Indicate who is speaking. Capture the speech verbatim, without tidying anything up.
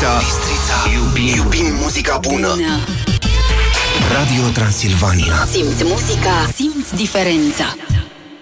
Speaker 1: Bistrița. Bistrița. Iubim, iubim muzica bună. bună. Radio Transilvania.
Speaker 2: Simți muzica, simți diferența.